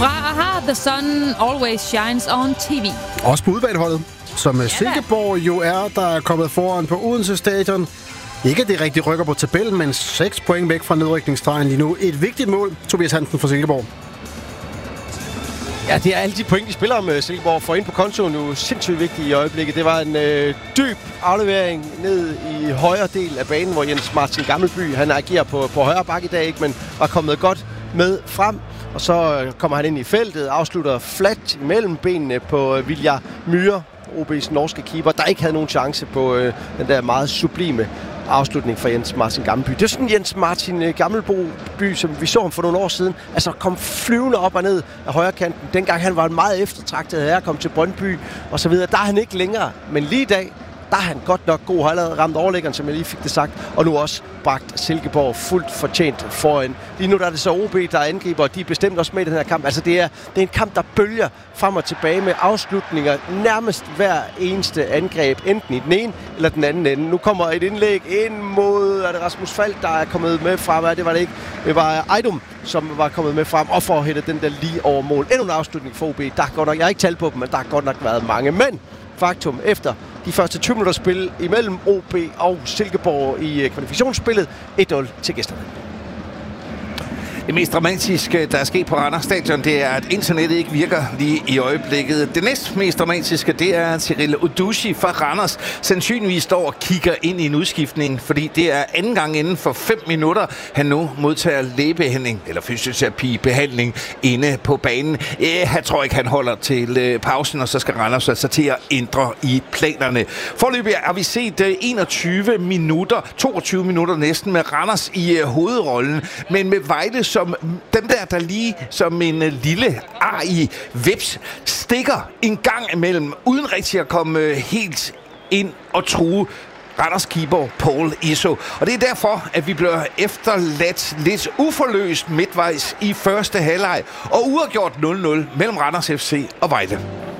Fra Aha, The Sun Always Shines on TV. Også på udvalgholdet, som Silkeborg jo er, der er kommet foran på Odense Stadion. Ikke at det rigtig rykker på tabellen, men 6 point væk fra nedrykningsstregen lige nu. Et vigtigt mål, Tobias Hansen fra Silkeborg. Ja, det er alle de point, de spiller om Silkeborg får ind på kontoen nu. Sindssygt vigtigt i øjeblikket. Det var en dyb aflevering ned i højre del af banen, hvor Jens Martin Gammelby, han agerer på højre bakke i dag, ikke, men var kommet godt med frem. Og så kommer han ind i feltet, afslutter flat mellem benene på Viljar Myhre, OB's norske keeper, der ikke havde nogen chance på den der meget sublime afslutning for Jens Martin Gammelby. Det er sådan Jens Martin Gammelby, som vi så ham for nogle år siden, altså kom flyvende op og ned af højrekanten. Dengang han var en meget eftertragtet herre, kom til Brøndby og så videre. Der er han ikke længere, men lige i dag, der er han godt nok god. Har allerede ramt overlæggeren, som jeg lige fik det sagt, og nu også bragt Silkeborg fuldt fortjent foran. Lige nu der er det så OB, der angriber, og de er bestemt også med i den her kamp. Altså det er en kamp, der bølger frem og tilbage med afslutninger nærmest hver eneste angreb, enten i den ene eller den anden ende. Nu kommer et indlæg ind mod, er det Rasmus Falk, der er kommet med frem? Det var det ikke. Det var Ejdum, som var kommet med frem og for at hætte den der lige over mål. Endnu en afslutning for OB. Der er godt nok, jeg har ikke talt på dem, men der har godt nok været mange. Men faktum, efter de første 20 minutter spil imellem OB og Silkeborg i kvalifikationsspillet, 1-0 til gæsterne. Det mest dramatiske, der er sket på Randers Stadion, det er, at internettet ikke virker lige i øjeblikket. Det næst mest dramatiske, det er, at Cyril Udushi fra Randers sandsynligvis står og kigger ind i en udskiftning, fordi det er anden gang inden for 5 minutter, han nu modtager lægebehandling, eller fysioterapibehandling, inde på banen. Jeg tror ikke, han holder til pausen, og så skal Randers altså til at ændre i planerne. Foreløbig har vi set 21 minutter, 22 minutter næsten, med Randers i hovedrollen, men med Vejle som dem der lige som en lille ar i vips stikker en gang imellem, uden rigtig at komme helt ind og true Randers keeper Paul Isso. Og det er derfor, at vi bliver efterladt lidt uforløst midtvejs i første halvleg og uafgjort 0-0 mellem Randers FC og Vejle.